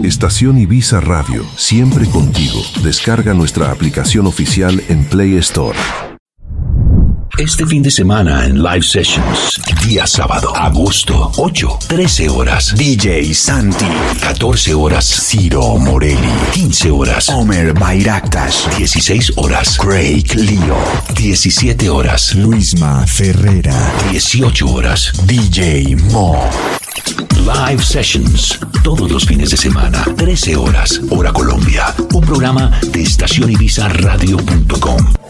Estación Ibiza Radio, siempre contigo. Descarga nuestra aplicación oficial en Play Store. Este fin de semana en Live Sessions, día sábado, agosto 8, 13 horas, DJ Santi, 14 horas, Ciro Morelli, 15 horas, Omer Bayraktas, 16 horas, Craig Leo, 17 horas, Luisma Ferrera, 18 horas, DJ Mo. Live Sessions, todos los fines de semana, 13 horas, hora Colombia, un programa de estacionibizaradio.com.